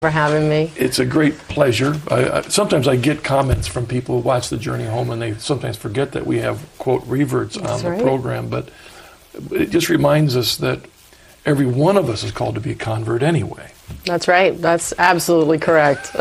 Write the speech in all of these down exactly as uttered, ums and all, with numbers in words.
For having me. It's a great pleasure. I, I, sometimes I get comments from people who watch the Journey Home, and they sometimes forget that we have, quote, reverts on That's the right. program. But it just reminds us that every one of us is called to be a convert anyway. That's right. That's absolutely correct.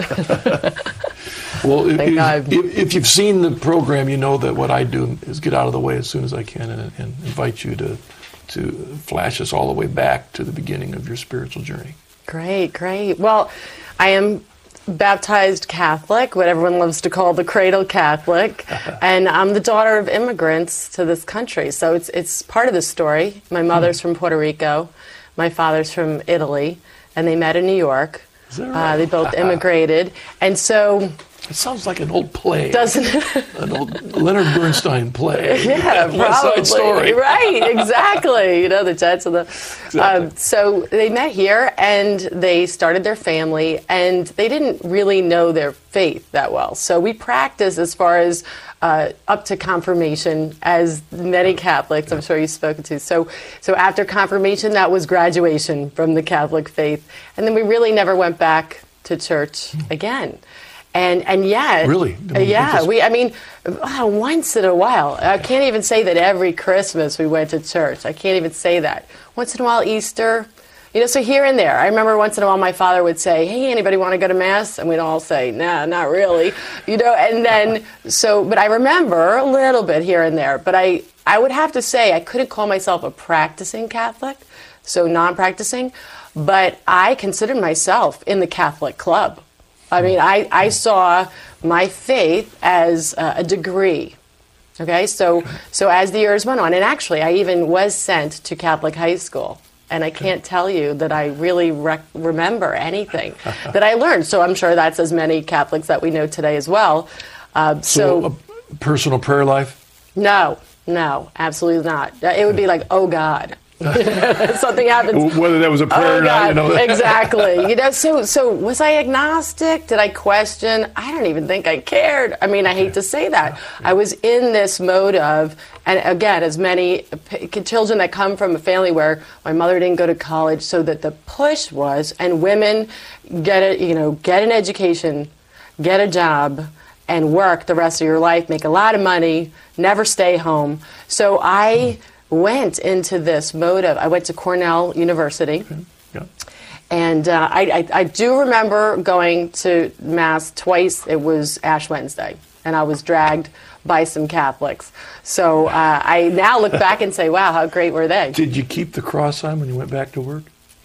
Well, if, Thank God. if, if you've seen the program, you know that what I do is get out of the way as soon as I can and, and invite you to, to flash us all the way back to the beginning of your spiritual journey. Great, great. Well, I am baptized Catholic, what everyone loves to call the cradle Catholic, and I'm the daughter of immigrants to this country. So it's it's part of the story. My mother's from Puerto Rico, my father's from Italy, and they met in New York. Is that right? Uh, they both immigrated, and so. It sounds like an old play. Doesn't it? An old Leonard Bernstein play. Yeah, West probably. Side Story. Right, exactly. You know, the Jets and the... Exactly. Um, so they met here, and they started their family, and they didn't really know their faith that well. So we practiced as far as uh, up to confirmation, as many Catholics, I'm sure you've spoken to. So, so after confirmation, that was graduation from the Catholic faith. And then we really never went back to church again. And and yet, really, uh, yeah, we. I mean, uh, once in a while. I can't even say that every Christmas we went to church. I can't even say that. Once in a while, Easter, you know. So here and there. I remember once in a while, my father would say, "Hey, anybody want to go to mass?" And we'd all say, "Nah, not really," you know. And then so, but I remember a little bit here and there. But I I would have to say I couldn't call myself a practicing Catholic, so non-practicing, but I considered myself in the Catholic club. I mean, I, I saw my faith as uh, a degree, okay? So so as the years went on, and actually I even was sent to Catholic high school, and I can't tell you that I really rec- remember anything that I learned. So I'm sure that's as many Catholics that we know today as well. Uh, so, So a personal prayer life? no, no, absolutely not. It would be like, oh, God. Something happens. Whether that was a prayer Oh, or not, you God, know. exactly. You know, so so was I agnostic? Did I question? I don't even think I cared. I mean, I hate to say that. I was in this mode of, and again, as many p- children that come from a family where my mother didn't go to college, so that the push was, and women get a, you know, get an education, get a job, and work the rest of your life, make a lot of money, never stay home. So I went into this mode of, I went to Cornell University, Okay. Yeah. and uh, I, I, I do remember going to Mass twice. It was Ash Wednesday, and I was dragged by some Catholics. So uh, I now look back and say, wow, how great were they? Did you keep the cross on when you went back to work?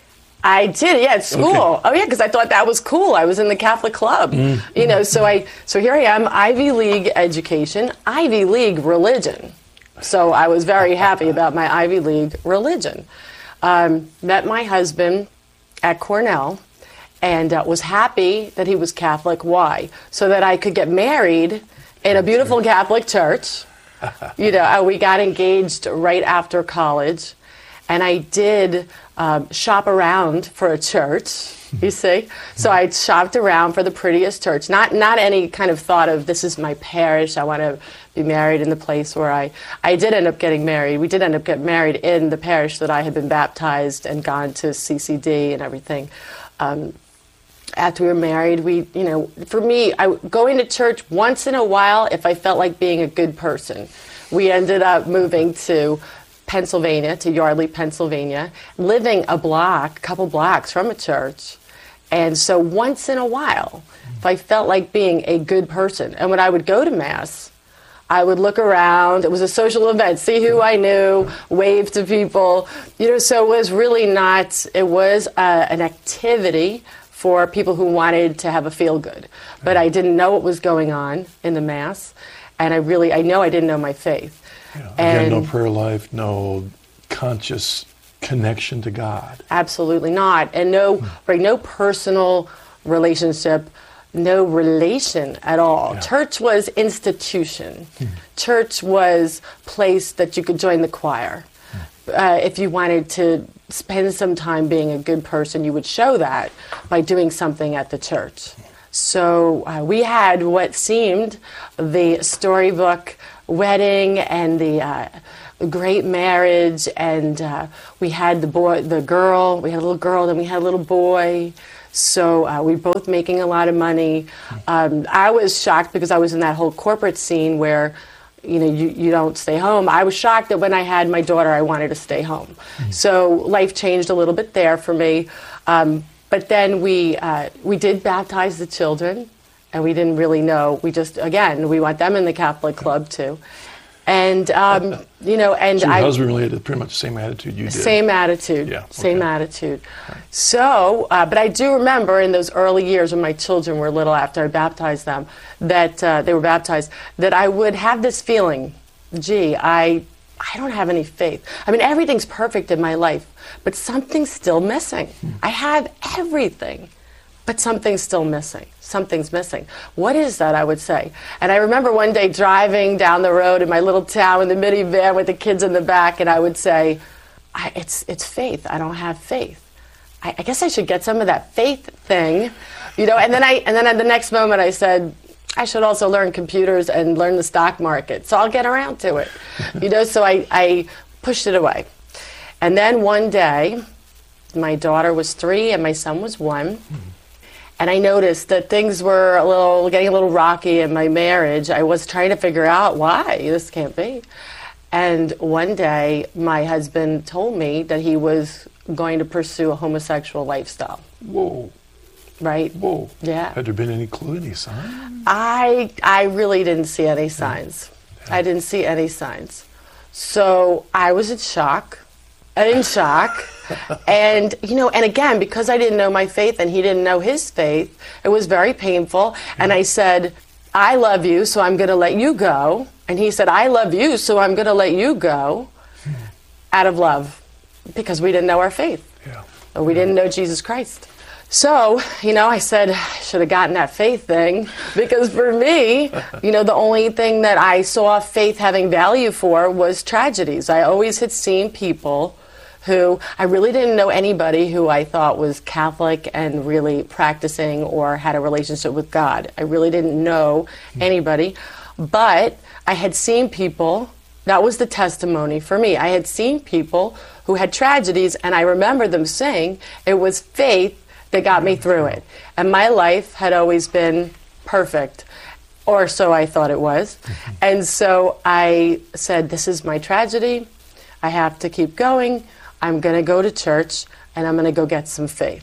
I did, yeah, at school. Okay. Oh, yeah, because I thought that was cool. I was in the Catholic club, Mm. you know. So I, so here I am, Ivy League education, Ivy League religion. So I was very happy about my Ivy League religion. Um, met my husband at Cornell, and uh, was happy that he was Catholic. Why? So that I could get married in a beautiful Catholic church. You know, uh, we got engaged right after college, and I did um, shop around for a church. You see, so I shopped around for the prettiest church. Not not any kind of thought of, this is my parish, I want to be married in the place where I. I did end up getting married. We did end up getting married in the parish that I had been baptized and gone to C C D and everything. Um, after we were married, we, you know, for me, I going to church once in a while if I felt like being a good person. We ended up moving to Pennsylvania, to Yardley, Pennsylvania, living a block, a couple blocks from a church. And so once in a while, if I felt like being a good person, and when I would go to Mass, I would look around. It was a social event, see who I knew, wave to people. You know, so it was really not, it was uh, an activity for people who wanted to have a feel-good. But I didn't know what was going on in the Mass, and I really, I know I didn't know my faith. Yeah. And Again, no prayer life, no conscious connection to God. Absolutely not. And no, right, no personal relationship, no relation at all. Yeah. Church was institution. Hmm. Church was place that you could join the choir. Hmm. Uh, if you wanted to spend some time being a good person, you would show that by doing something at the church. So uh, we had what seemed the storybook wedding and the uh, great marriage, and uh, we had the boy, the girl, we had a little girl, then we had a little boy. So uh, we were both making a lot of money. Um, I was shocked because I was in that whole corporate scene where, you know, you, you don't stay home. I was shocked that when I had my daughter, I wanted to stay home. Mm-hmm. So life changed a little bit there for me. Um, but then we uh, we did baptize the children, and we didn't really know. We just, again, we want them in the Catholic club too. And, um, you know, and so your I... husband really had pretty much the same attitude you did. Same attitude. Yeah. Same okay. attitude. Right. So, uh, but I do remember in those early years when my children were little after I baptized them, that uh, they were baptized, that I would have this feeling, gee, I, I don't have any faith. I mean, everything's perfect in my life, but something's still missing. Hmm. I have everything, but something's still missing. Something's missing. What is that, I would say? And I remember one day driving down the road in my little town in the minivan with the kids in the back, and I would say, I, it's it's faith. I don't have faith. I, I guess I should get some of that faith thing, you know. And then I and then at the next moment I said, I should also learn computers and learn the stock market. So I'll get around to it, you know. So I, I pushed it away. And then one day, my daughter was three and my son was one. Mm-hmm. And I noticed that things were a little, getting a little rocky in my marriage. I was trying to figure out why this can't be. And one day, my husband told me that he was going to pursue a homosexual lifestyle. Whoa. Right? Whoa. Yeah. Had there been any clue, any sign? I, I really didn't see any signs. Yeah. I didn't see any signs. So I was in shock. In shock. And, you know, and again, because I didn't know my faith and he didn't know his faith, it was very painful. And I said, I love you, so I'm going to let you go. And he said, I love you, so I'm going to let you go out of love, because we didn't know our faith. Yeah. Or we didn't know Jesus Christ. So, you know, I said, I should have gotten that faith thing, because for me, you know, the only thing that I saw faith having value for was tragedies. I always had seen people who, I really didn't know anybody who I thought was Catholic and really practicing or had a relationship with God. I really didn't know anybody, but I had seen people, that was the testimony for me. I had seen people who had tragedies, and I remember them saying it was faith that got me through it. And my life had always been perfect, or so I thought it was. And so I said, this is my tragedy. I have to keep going. I'm going to go to church, and I'm going to go get some faith.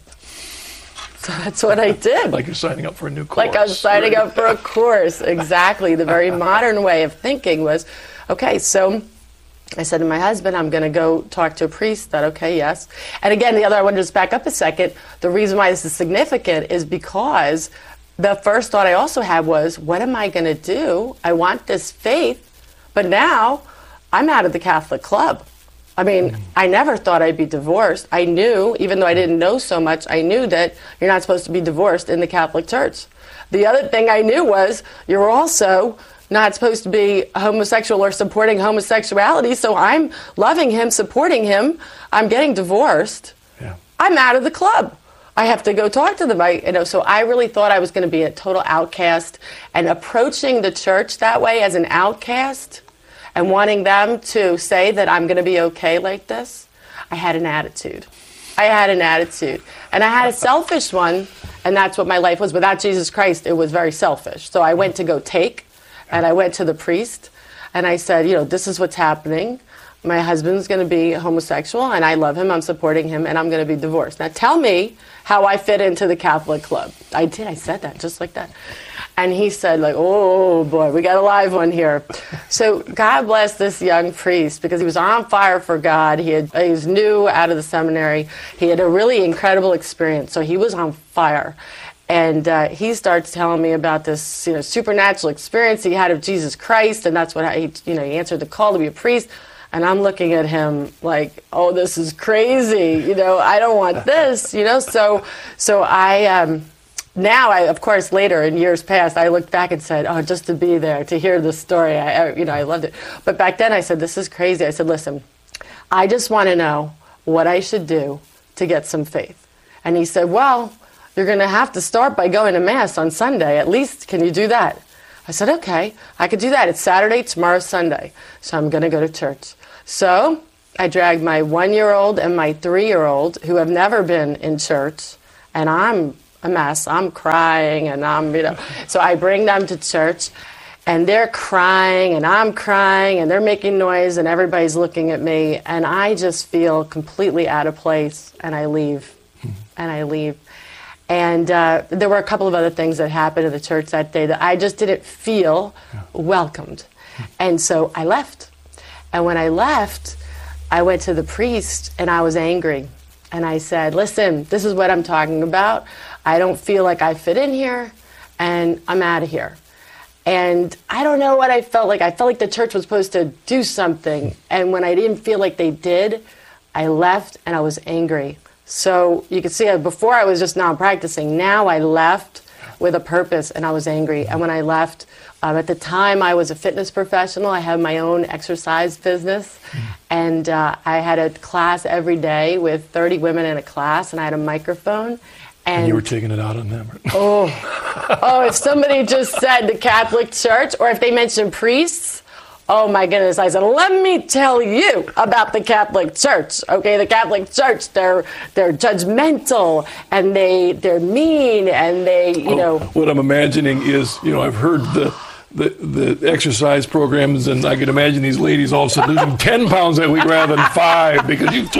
So that's what I did. Like you're signing up for a new course. Like I was signing up for a course, exactly. The very modern way of thinking was, okay, so I said to my husband, I'm going to go talk to a priest. That okay, yes. And again, the other, I want to just back up a second. The reason why this is significant is because the first thought I also had was, what am I going to do? I want this faith, but now I'm out of the Catholic club. I mean, I never thought I'd be divorced. I knew, even though I didn't know so much, I knew that you're not supposed to be divorced in the Catholic Church. The other thing I knew was you're also not supposed to be homosexual or supporting homosexuality, so I'm loving him, supporting him. I'm getting divorced. Yeah. I'm out of the club. I have to go talk to them. I, you know, so I really thought I was going to be a total outcast, and approaching the church that way as an outcast and wanting them to say that I'm going to be okay like this, I had an attitude. I had an attitude. And I had a selfish one, and that's what my life was. Without Jesus Christ, it was very selfish. So I went to go take, and I went to the priest, and I said, you know, this is what's happening. My husband's going to be homosexual, and I love him, I'm supporting him, and I'm going to be divorced. Now tell me how I fit into the Catholic club. I did, I said that, just like that. And he said, like, oh boy, we got a live one here. So God bless this young priest, because he was on fire for God. He, had, he was new out of the seminary. He had a really incredible experience, so he was on fire. And uh, he starts telling me about this, you know, supernatural experience he had of Jesus Christ, and that's what he, you know, he answered the call to be a priest. And I'm looking at him like, oh, this is crazy. You know, I don't want this. You know, so so I. Um, Now, I, of course, later in years past, I looked back and said, oh, just to be there, to hear the story, I, I, you know, I loved it. But back then I said, this is crazy. I said, listen, I just want to know what I should do to get some faith. And he said, well, you're going to have to start by going to Mass on Sunday. At least, can you do that? I said, okay, I could do that. It's Saturday, tomorrow's Sunday. So I'm going to go to church. So I dragged my one-year-old and my three-year-old, who have never been in church, and I'm a mess. I'm crying and I'm, you know, so I bring them to church and they're crying and I'm crying and they're making noise and everybody's looking at me and I just feel completely out of place and I leave and I leave. And uh, there were a couple of other things that happened in the church that day that I just didn't feel welcomed. And so I left. And when I left, I went to the priest and I was angry. And I said, listen, this is what I'm talking about. I don't feel like I fit in here and I'm out of here. And I don't know what I felt like. I felt like the church was supposed to do something. And when I didn't feel like they did, I left and I was angry. So you can see uh, before I was just non-practicing. Now I left with a purpose and I was angry. And when I left, um, at the time I was a fitness professional. I had my own exercise business. And uh, I had a class every day with thirty women in a class and I had a microphone. And, and you were taking it out on them. oh, oh, if somebody just said the Catholic Church or if they mentioned priests, oh my goodness, I said, let me tell you about the Catholic Church. Okay, the Catholic Church, they're they're judgmental and they they're mean and they, you oh, know. What I'm imagining is, you know, I've heard the the, the exercise programs and I can imagine these ladies all of a sudden losing ten pounds that week rather than five because you.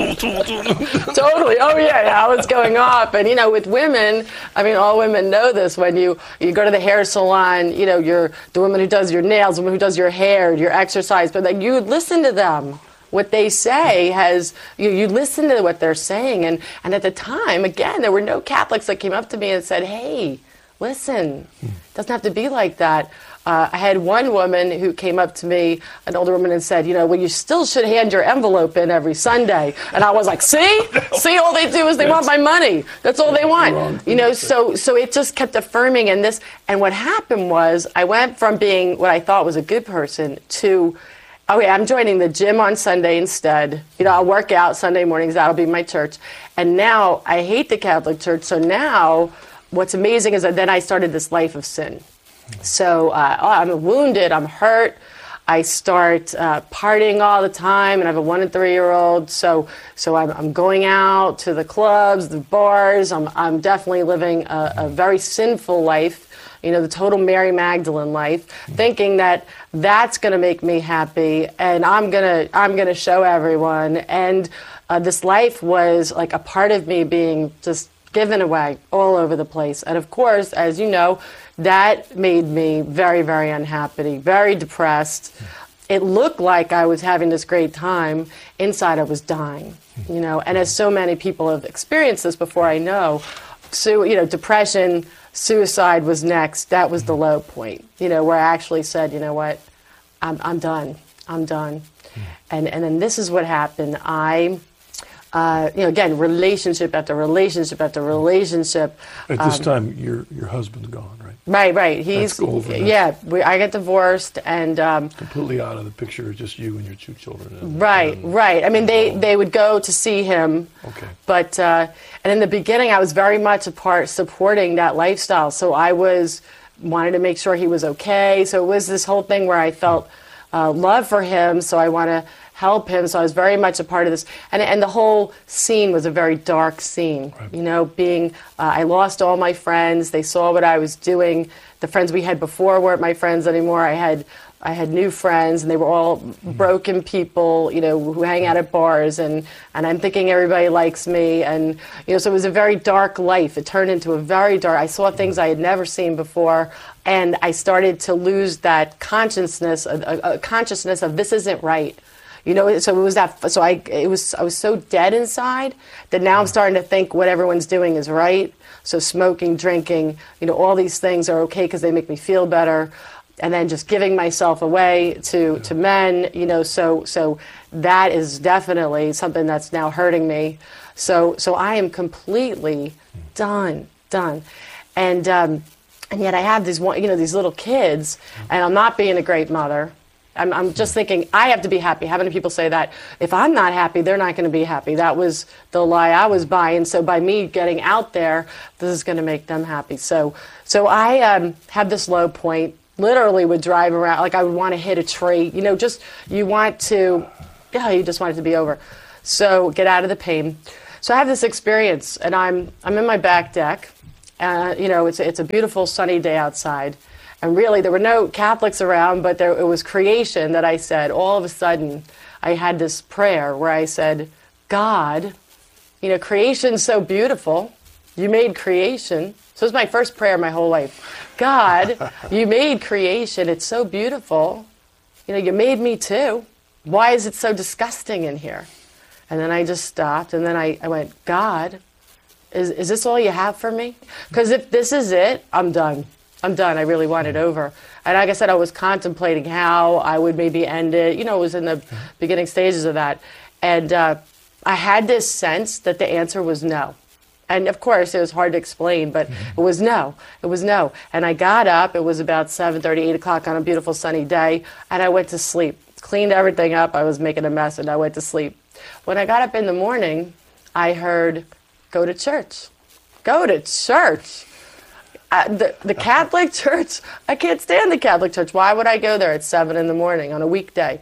Totally. Oh yeah, yeah, I was going off. And you know, with women, I mean, all women know this. When you you go to the hair salon, you know, you're the woman who does your nails, the woman who does your hair, your exercise, but like you listen to them. What they say has, you, you listen to what they're saying. And, and at the time, again, there were no Catholics that came up to me and said, hey, listen, it doesn't have to be like that. Uh, I had one woman who came up to me, an older woman, and said, you know, well, you still should hand your envelope in every Sunday. And I was like, see? See, all they do is they want my money. That's all they want. You know, so so it just kept affirming. And this, and what happened was I went from being what I thought was a good person to, okay, I'm joining the gym on Sunday instead. You know, I'll work out Sunday mornings. That'll be my church. And now I hate the Catholic Church. So now what's amazing is that then I started this life of sin. So uh, oh, I'm wounded, I'm hurt, I start uh, partying all the time, and I have a one and three-year-old, so so I'm, I'm going out to the clubs, the bars, I'm, I'm definitely living a, a very sinful life, you know, the total Mary Magdalene life, thinking that that's going to make me happy, and I'm going to I'm gonna show everyone, and uh, this life was like a part of me being just given away all over the place, and of course, as you know, that made me very, very unhappy, very depressed. It looked like I was having this great time. Inside, I was dying, you know. And as so many people have experienced this before, I know, so you know, depression, suicide was next. That was the low point, you know, where I actually said, you know what, I'm I'm done, I'm done. And and then this is what happened. I. Uh, you know, again, relationship after relationship after relationship. At this um, time, your your husband's gone, right? Right, right. He's over yeah. We, I get divorced, and um, completely out of the picture. Just you and your two children. And, right, and, right. I mean, they they would go to see him. Okay. But uh, and in the beginning, I was very much a part supporting that lifestyle. So I was wanted to make sure he was okay. So it was this whole thing where I felt uh, love for him. So I want to help him. So I was very much a part of this. And and the whole scene was a very dark scene. Right. You know, being, uh, I lost all my friends. They saw what I was doing. The friends we had before weren't my friends anymore. I had I had new friends, and they were all mm-hmm. broken people, you know, who hang out at bars. And, and I'm thinking everybody likes me. And, you know, so it was a very dark life. It turned into a very dark, I saw things I had never seen before. And I started to lose that consciousness, a, a, a consciousness of this isn't right. You know, so it was that. So I, it was, I was so dead inside that now I'm starting to think what everyone's doing is right. So smoking, drinking, you know, all these things are okay because they make me feel better. And then just giving myself away to, to men, you know. So so that is definitely something that's now hurting me. So so I am completely done, done, and um, and yet I have these one, you know, these little kids, and I'm not being a great mother. I'm, I'm just thinking, I have to be happy. How many people say that? If I'm not happy, they're not going to be happy. That was the lie I was buying. So by me getting out there, this is going to make them happy. So so I um, had this low point, literally would drive around, like I would want to hit a tree. You know, just, you want to, yeah, you just want it to be over. So get out of the pain. So I have this experience, and I'm I'm in my back deck, Uh, you know, it's, it's a beautiful sunny day outside. And really, there were no Catholics around, but there, it was creation that I said. All of a sudden, I had this prayer where I said, God, you know, creation's so beautiful. You made creation. So it was my first prayer my whole life. God, you made creation. It's so beautiful. You know, you made me too. Why is it so disgusting in here? And then I just stopped, and then I, I went, God, is, is this all you have for me? Because if this is it, I'm done. I'm done. I really want it over. And like I said, I was contemplating how I would maybe end it. You know, it was in the beginning stages of that. And uh, I had this sense that the answer was no. And of course, it was hard to explain, but it was no. It was no. And I got up. It was about seven thirty, eight o'clock on a beautiful sunny day. And I went to sleep. Cleaned everything up. I was making a mess, and I went to sleep. When I got up in the morning, I heard, go to church. Go to church. Uh, the, the Catholic Church, I can't stand the Catholic Church. Why would I go there at seven in the morning on a weekday?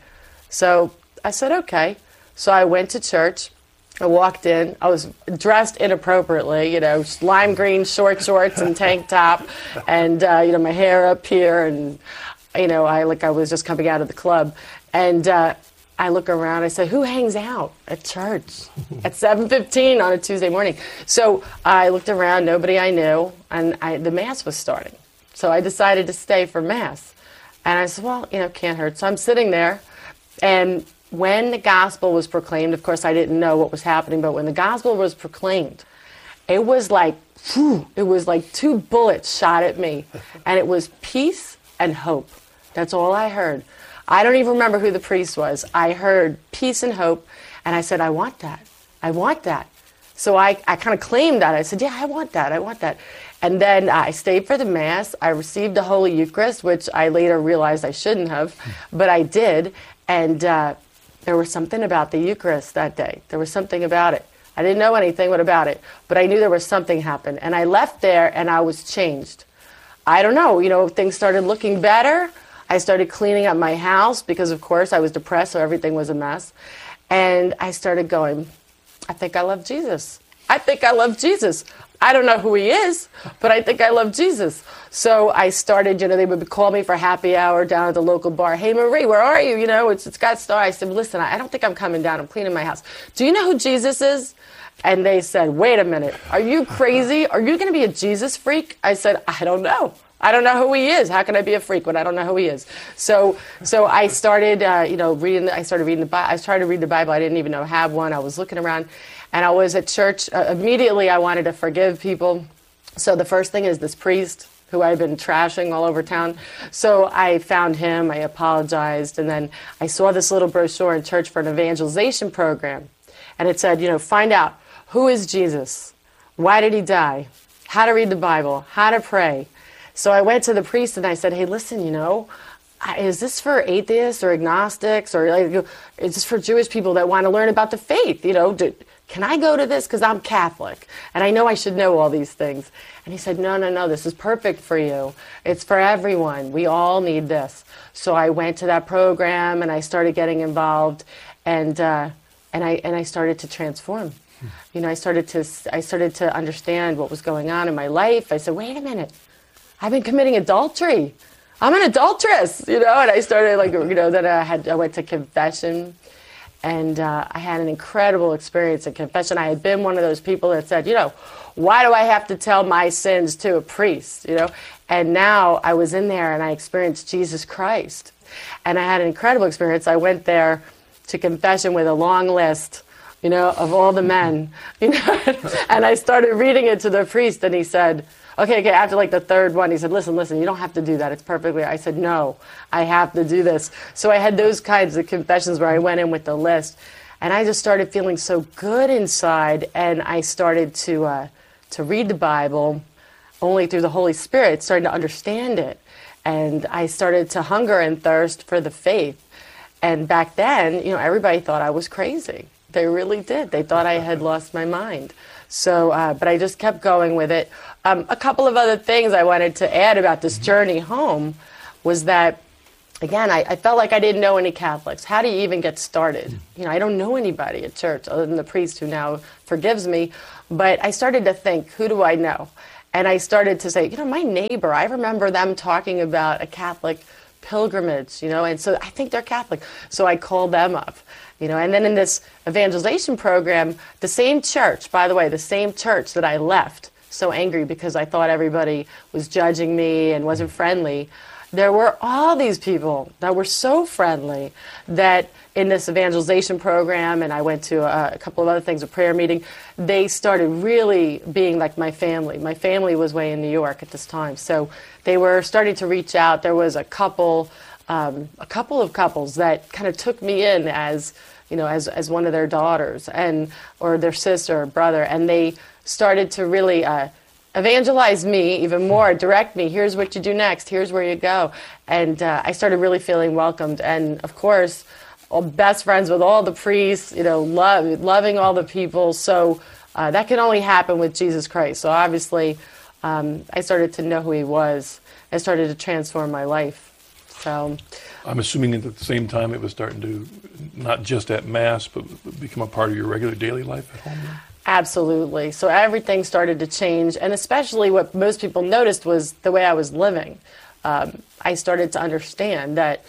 So I said, okay. So I went to church. I walked in. I was dressed inappropriately, you know, lime green short shorts and tank top, and, uh, you know, my hair up here, and, you know, I like I was just coming out of the club. And uh, I look around, I say, who hangs out at church at seven fifteen on a Tuesday morning? So I looked around, nobody I knew, and I, the Mass was starting. So I decided to stay for Mass. And I said, well, you know, can't hurt. So I'm sitting there, and when the gospel was proclaimed, of course I didn't know what was happening, but when the gospel was proclaimed, it was like, whew, it was like two bullets shot at me. And it was peace and hope. That's all I heard. I don't even remember who the priest was. I heard peace and hope, and I said, I want that. I want that. So I, I kind of claimed that. I said, yeah, I want that. I want that. And then I stayed for the Mass. I received the Holy Eucharist, which I later realized I shouldn't have, but I did. And uh, there was something about the Eucharist that day. There was something about it. I didn't know anything about it, but I knew there was something happened. And I left there, and I was changed. I don't know, you know, things started looking better. I started cleaning up my house because, of course, I was depressed, so everything was a mess. And I started going, I think I love Jesus. I think I love Jesus. I don't know who he is, but I think I love Jesus. So I started, you know, they would call me for happy hour down at the local bar. Hey, Marie, where are you? You know, it's, it's got star. I said, listen, I don't think I'm coming down. I'm cleaning my house. Do you know who Jesus is? And they said, wait a minute. Are you crazy? Are you going to be a Jesus freak? I said, I don't know. I don't know who he is. How can I be a freak when I don't know who he is? So, so I started, uh, you know, reading. I started reading the Bible. I started to read the Bible. I didn't even know I had one. I was looking around, and I was at church. Uh, immediately, I wanted to forgive people. So the first thing is this priest who I'd been trashing all over town. So I found him. I apologized, and then I saw this little brochure in church for an evangelization program, and it said, you know, find out who is Jesus, why did he die, how to read the Bible, how to pray. So I went to the priest and I said, hey, listen, you know, is this for atheists or agnostics, or like, is this for Jewish people that want to learn about the faith? You know, do, can I go to this? Because I'm Catholic and I know I should know all these things. And he said, no, no, no, this is perfect for you. It's for everyone. We all need this. So I went to that program and I started getting involved, and uh, and I and I started to transform. Hmm. You know, I started to I started to understand what was going on in my life. I said, wait a minute. I've been committing adultery. I'm an adulteress, you know. And I started, like, you know, then I had I went to confession, and uh, I had an incredible experience at confession. I had been one of those people that said, you know, why do I have to tell my sins to a priest, you know? And now I was in there and I experienced Jesus Christ, and I had an incredible experience. I went there to confession with a long list, you know, of all the men, you know, and I started reading it to the priest, and he said, Okay, okay, after like the third one, he said, listen, listen, you don't have to do that. It's perfectly. I said, no, I have to do this. So I had those kinds of confessions where I went in with the list, and I just started feeling so good inside, and I started to uh, to read the Bible only through the Holy Spirit, starting to understand it. And I started to hunger and thirst for the faith. And back then, you know, everybody thought I was crazy. They really did. They thought I had lost my mind. So, uh, but I just kept going with it. Um, a couple of other things I wanted to add about this journey home was that, again, I, I felt like I didn't know any Catholics. How do you even get started? You know, I don't know anybody at church other than the priest who now forgives me. But I started to think, who do I know? And I started to say, you know, my neighbor, I remember them talking about a Catholic pilgrimage, you know, and so I think they're Catholic. So I called them up, you know, and then in this evangelization program, the same church, by the way, the same church that I left so angry because I thought everybody was judging me and wasn't friendly, there were all these people that were so friendly that in this evangelization program, and I went to a, a couple of other things, a prayer meeting, they started really being like my family. My family was way in New York at this time, so they were starting to reach out. There was a couple, um, a couple of couples that kind of took me in as, you know, as as one of their daughters, and or their sister or brother, and they started to really uh, evangelize me even more, direct me. Here's what you do next. Here's where you go, and uh, I started really feeling welcomed. And of course, all best friends with all the priests. You know, love loving all the people. So uh, that can only happen with Jesus Christ. So obviously. Um, I started to know who he was. I started to transform my life. So, I'm assuming at the same time it was starting to, not just at Mass, but become a part of your regular daily life at home? Then? Absolutely. So everything started to change, and especially what most people noticed was the way I was living. Um, I started to understand that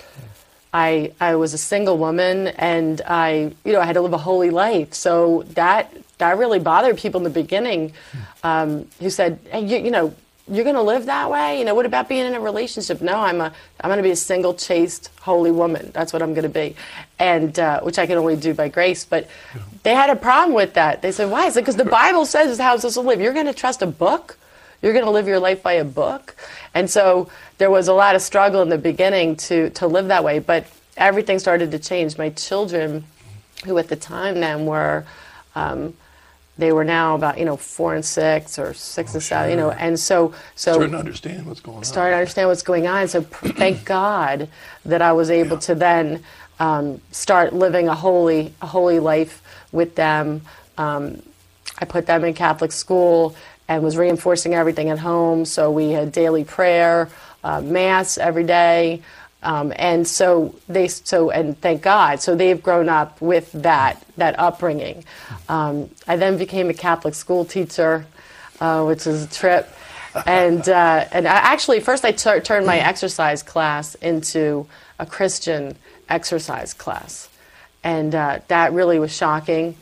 I I was a single woman, and I you know I had to live a holy life. So that that really bothered people in the beginning, um, who said, hey, you, you know, you're going to live that way? You know, what about being in a relationship? No, I'm a I'm going to be a single, chaste, holy woman. That's what I'm going to be, and uh, which I can only do by grace. But yeah. They had a problem with that. They said, why? Is it because the Bible says this is how it's supposed to live? You're going to trust a book? You're going to live your life by a book? And so there was a lot of struggle in the beginning to to live that way. But everything started to change. My children, who at the time then were. Um, They were now about, you know, four and six or six oh, and seven, sure. you know, and so... so starting to understand what's going on. Starting to understand what's going on. So thank God that I was able yeah. to then um, start living a holy, a holy life with them. Um, I put them in Catholic school and was reinforcing everything at home. So we had daily prayer, uh, Mass every day. Um, and so they, so, and thank God, so they've grown up with that, that upbringing. Um, I then became a Catholic school teacher, uh, which is a trip. And, uh, and I actually, first I t- turned my exercise class into a Christian exercise class. And, uh, that really was shocking.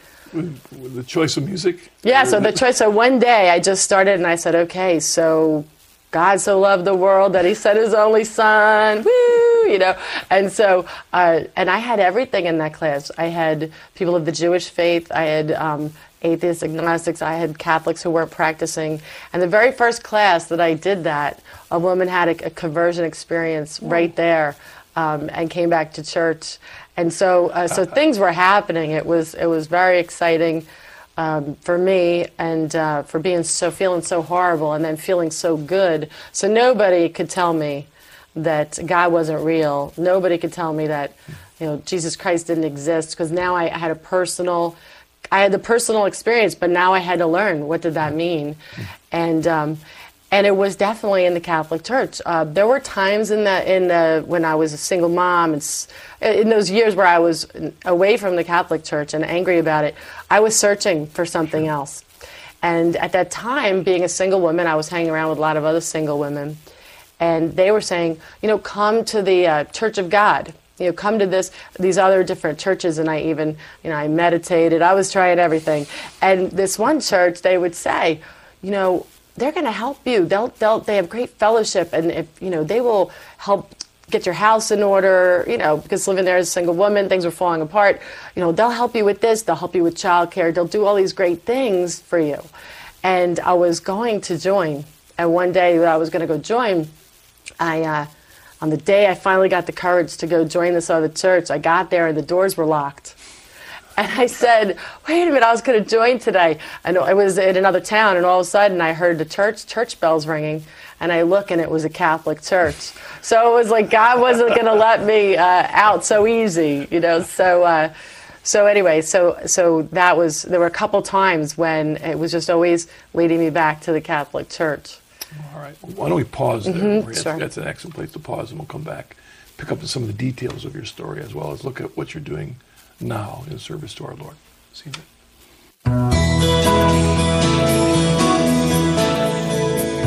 The choice of music? Yeah, so the choice, so one day I just started and I said, okay, so God so loved the world that he sent his only son, woo, you know. And so, uh, and I had everything in that class. I had people of the Jewish faith, I had um, atheists, agnostics, I had Catholics who weren't practicing. And the very first class that I did that, a woman had a, a conversion experience right there um, and came back to church. And so, uh, so things were happening. It was, it was very exciting. Um, for me, and uh, for being so feeling so horrible and then feeling so good. So nobody could tell me that God wasn't real. Nobody could tell me that, you know, Jesus Christ didn't exist, because now I had a personal, I had the personal experience, but now I had to learn what did that mean, and um, and it was definitely in the Catholic Church. Uh, there were times in the in the when I was a single mom, and in those years where I was away from the Catholic Church and angry about it, I was searching for something else. And at that time, being a single woman, I was hanging around with a lot of other single women, and they were saying, you know, come to the uh, Church of God. You know, come to this these other different churches. And I even, you know, I meditated. I was trying everything. And this one church, they would say, you know, they're going to help you. They'll, they'll, they have great fellowship, and if you know, they will help get your house in order. You know, because living there as a single woman, things were falling apart. You know, they'll help you with this. They'll help you with childcare. They'll do all these great things for you. And I was going to join. And one day that I was going to go join, I, uh, on the day I finally got the courage to go join this other church, I got there and the doors were locked. And I said, wait a minute, I was going to join today. And it was in another town, and all of a sudden I heard the church church bells ringing, and I look, and it was a Catholic church. So it was like God wasn't going to let me uh, out so easy, you know. So, uh, so anyway, so so that was, there were a couple times when it was just always leading me back to the Catholic Church. All right. Why don't we pause there? Mm-hmm, that's, sure. that's an excellent place to pause, and we'll come back, pick up on some of the details of your story, as well as look at what you're doing now in service to our Lord. See you then.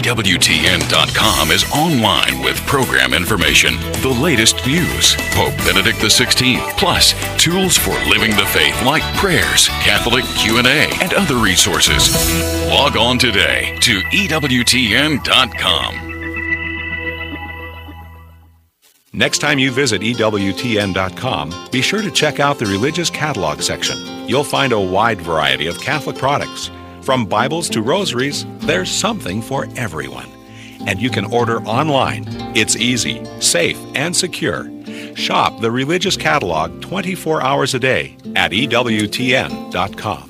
E W T N dot com is online with program information, the latest news, Pope Benedict the sixteenth, plus tools for living the faith like prayers, Catholic Q and A, and other resources. Log on today to E W T N dot com. Next time you visit E W T N dot com, be sure to check out the Religious Catalog section. You'll find a wide variety of Catholic products. From Bibles to rosaries, there's something for everyone. And you can order online. It's easy, safe, and secure. Shop the Religious Catalog twenty-four hours a day at E W T N dot com.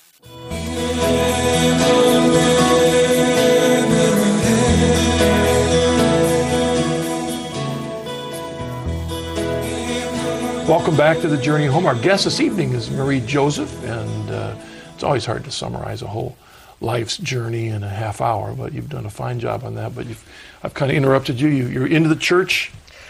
Welcome back to the Journey Home. Our guest this evening is Marie Joseph, and uh, it's always hard to summarize a whole life's journey in a half hour, but you've done a fine job on that. But you've, I've kind of interrupted you. you. You're into the church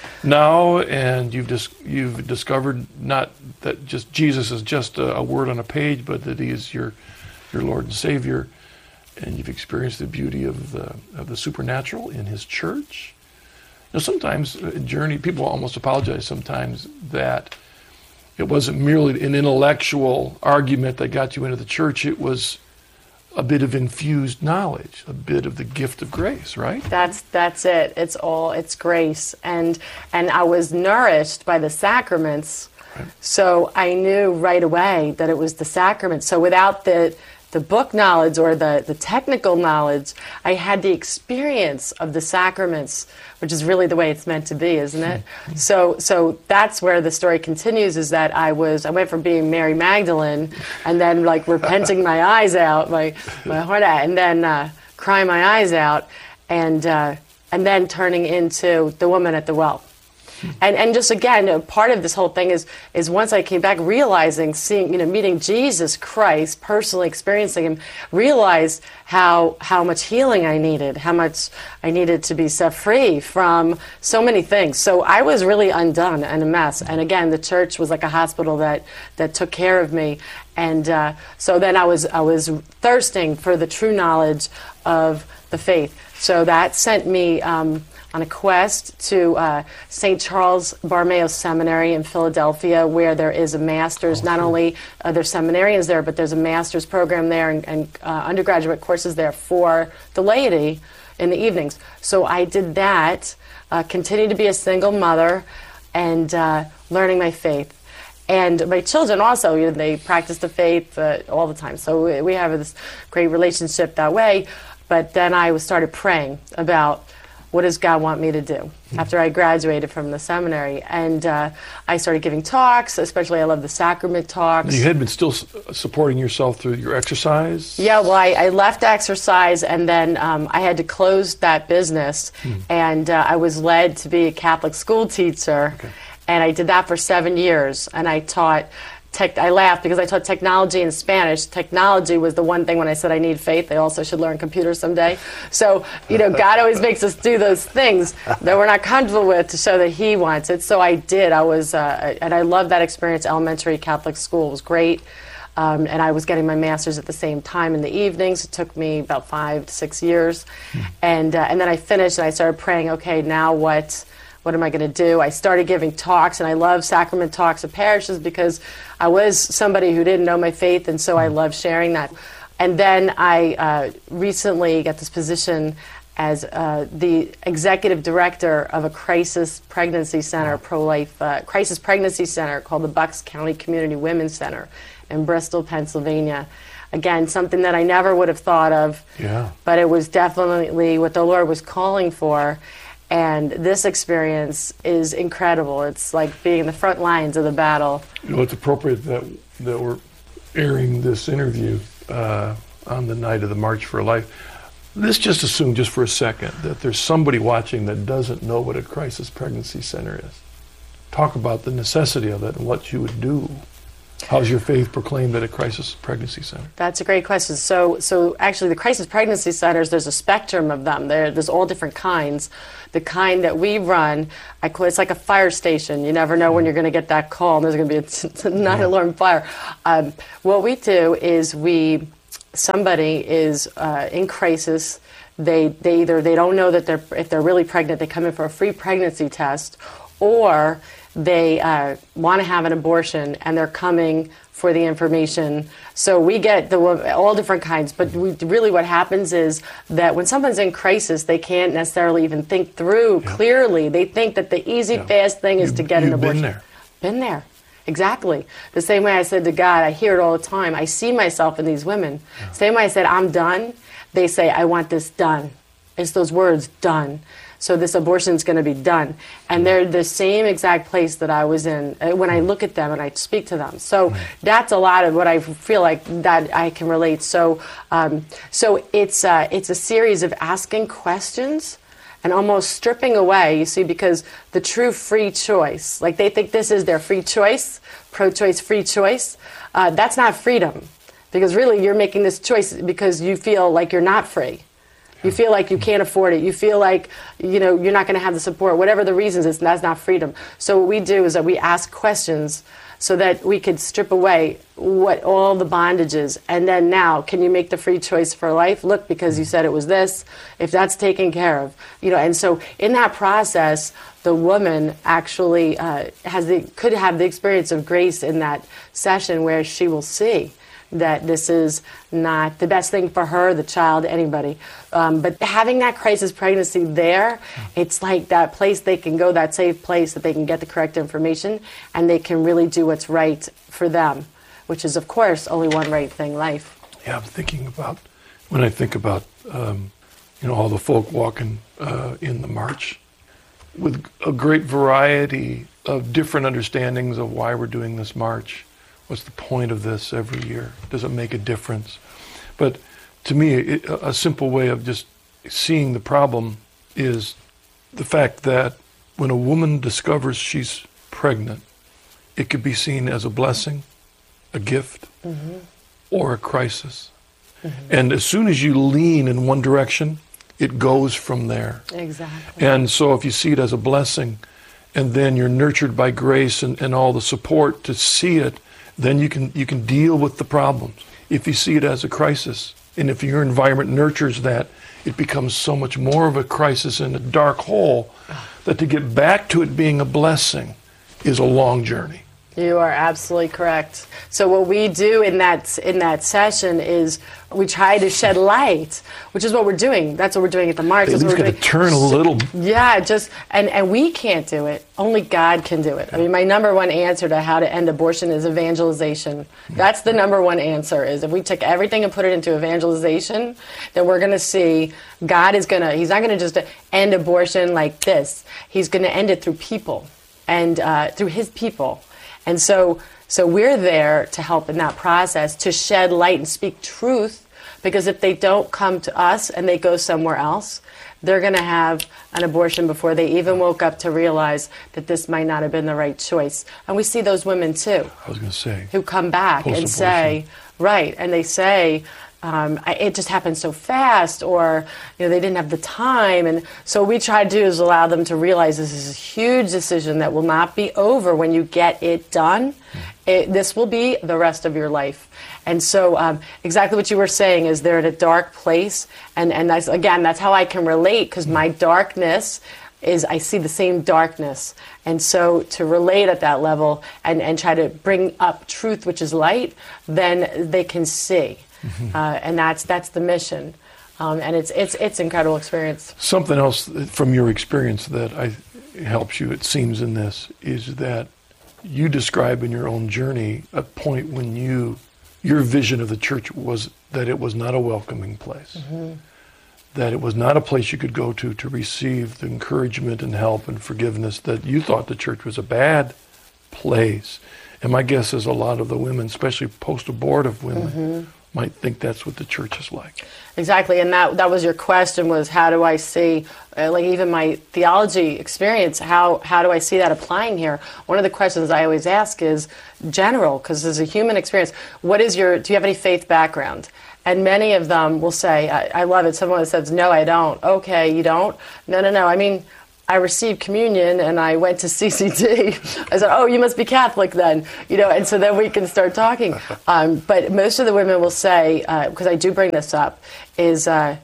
now, and you've dis- you've discovered not that just Jesus is just a, a word on a page, but that He is your your Lord and Savior, and you've experienced the beauty of the of the supernatural in His church. You know, sometimes a journey, people almost apologize sometimes that it wasn't merely an intellectual argument that got you into the church. It was a bit of infused knowledge, a bit of the gift of grace, right? That's that's it. It's all, it's grace. And and I was nourished by the sacraments, right. So I knew right away that it was the sacraments. So without the the book knowledge or the, the technical knowledge, I had the experience of the sacraments, which is really the way it's meant to be, isn't it? Mm-hmm. So so that's where the story continues, is that I was I went from being Mary Magdalene and then like repenting my eyes out, my my heart out, and then uh, crying my eyes out, and uh, and then turning into the woman at the well. And and just again, a part of this whole thing is is once I came back, realizing, seeing, you know, meeting Jesus Christ, personally experiencing Him, realized how how much healing I needed, how much I needed to be set free from so many things. So I was really undone and a mess. And again, the church was like a hospital that that took care of me. And uh, so then I was I was thirsting for the true knowledge of the faith. So that sent me Um, on a quest to uh, Saint Charles Borromeo Seminary in Philadelphia, where there is a master's. Oh, not sure. only are there seminarians there, but there's a master's program there and, and uh, undergraduate courses there for the laity in the evenings. So I did that, uh, continued to be a single mother, and uh, learning my faith. And my children also, you know, they practice the faith uh, all the time. So we have this great relationship that way. But then I started praying about, what does God want me to do after I graduated from the seminary? And uh, I started giving talks, especially I love the sacrament talks. You had been still supporting yourself through your exercise? Yeah, well, I, I left exercise, and then um, I had to close that business, hmm. and uh, I was led to be a Catholic school teacher, okay. And I did that for seven years, and I taught Tech, I laughed because I taught technology in Spanish. Technology was the one thing when I said I need faith. They also should learn computers someday. So, you know, God always makes us do those things that we're not comfortable with to show that He wants it. So I did. I was, uh, and I loved that experience. Elementary Catholic school was great. Um, and I was getting my master's at the same time in the evenings. It took me about five to six years. Mm. And, uh, and then I finished and I started praying, okay, now what? What am I going to do? I started giving talks, and I love sacrament talks at parishes because I was somebody who didn't know my faith, and so I love sharing that. And then I uh, recently got this position as uh, the executive director of a crisis pregnancy center, pro-life uh, crisis pregnancy center called the Bucks County Community Women's Center in Bristol, Pennsylvania. Again, something that I never would have thought of, yeah. But it was definitely what the Lord was calling for. And this experience is incredible. It's like being in the front lines of the battle. You know, it's appropriate that that we're airing this interview uh, on the night of the March for Life. Let's just assume, just for a second, that there's somebody watching that doesn't know what a crisis pregnancy center is. Talk about the necessity of it and what you would do. How's your faith proclaimed at a crisis pregnancy center? That's a great question. So, so actually, the crisis pregnancy centers, there's a spectrum of them. There, there's all different kinds. The kind that we run, I call it's like a fire station. You never know when you're going to get that call, and there's going to be a nine-alarm fire. Um, what we do is we, somebody is uh, in crisis. they they either they don't know that they're if they're really pregnant, they come in for a free pregnancy test, or they uh, want to have an abortion and they're coming for the information. So we get the all different kinds, but we, really what happens is that when someone's in crisis, they can't necessarily even think through yeah. clearly. They think that the easy, yeah. fast thing is you, to get an abortion. Been there. Been there. Exactly. The same way I said to God, I hear it all the time. I see myself in these women. Yeah. Same way I said, I'm done. They say, I want this done. It's those words, done. So this abortion is going to be done. And they're the same exact place that I was in when I look at them and I speak to them. So that's a lot of what I feel like that I can relate. So um, so it's, uh, it's a series of asking questions and almost stripping away, you see, because the true free choice, like they think this is their free choice, pro-choice, free choice, uh, that's not freedom. Because really you're making this choice because you feel like you're not free. You feel like you can't afford it. You feel like, you know, you're not going to have the support. Whatever the reasons is, that's not freedom. So what we do is that we ask questions so that we could strip away what all the bondage is. And then now, can you make the free choice for life? Look, because you said it was this, if that's taken care of. You know, and so in that process, the woman actually uh, has the, could have the experience of grace in that session where she will see that this is not the best thing for her, the child, anybody. Um, but having that crisis pregnancy there, it's like that place they can go, that safe place that they can get the correct information and they can really do what's right for them, which is, of course, only one right thing, life. Yeah, I'm thinking about, when I think about, um, you know, all the folk walking uh, in the march with a great variety of different understandings of why we're doing this march. What's the point of this every year? Does it make a difference? But to me, it, a simple way of just seeing the problem is the fact that when a woman discovers she's pregnant, it could be seen as a blessing, a gift, mm-hmm. or a crisis. Mm-hmm. And as soon as you lean in one direction, it goes from there. Exactly. And so if you see it as a blessing, and then you're nurtured by grace and, and all the support to see it, then you can you can deal with the problems. If you see it as a crisis, and if your environment nurtures that, it becomes so much more of a crisis and a dark hole that to get back to it being a blessing is a long journey. You are absolutely correct. So what we do in that in that session is we try to shed light, which is what we're doing. That's what we're doing at the march. At least got to turn a little. Yeah, just and, and we can't do it. Only God can do it. I mean, my number one answer to how to end abortion is evangelization. That's the number one answer. Is if we take everything and put it into evangelization, then we're going to see God is going to. He's not going to just end abortion like this. He's going to end it through people and uh, through His people. And so so we're there to help in that process, to shed light and speak truth, because if they don't come to us and they go somewhere else, they're going to have an abortion before they even woke up to realize that this might not have been the right choice. And we see those women too. I was going to say. Who come back and say, right, and they say, Um, I, it just happened so fast, or you know they didn't have the time, and so what we try to do is allow them to realize this is a huge decision that will not be over when you get it done. It, this will be the rest of your life, and so um, exactly what you were saying is they're at a dark place, and and that's, again, that's how I can relate, because my darkness is I see the same darkness, and so to relate at that level and and try to bring up truth, which is light, then they can see. Mm-hmm. Uh, and that's that's the mission, um, and it's it's it's incredible experience. Something else from your experience that I helps you, it seems, in this is that you describe in your own journey a point when you your vision of the church was that it was not a welcoming place, mm-hmm. that it was not a place you could go to to receive the encouragement and help and forgiveness, that you thought the church was a bad place. And my guess is a lot of the women, especially post-abortive women, mm-hmm. might think that's what the church is like. Exactly, and that that was your question, was how do I see, uh, like even my theology experience, how, how do I see that applying here? One of the questions I always ask is general, because there's a human experience. What is your, do you have any faith background? And many of them will say, I, I love it, someone that says, no, I don't. Okay, you don't? No, no, no, I mean, I received communion and I went to C C D. I said, oh, you must be Catholic then, you know, and so then we can start talking. Um, but most of the women will say, because uh, I do bring this up, is uh,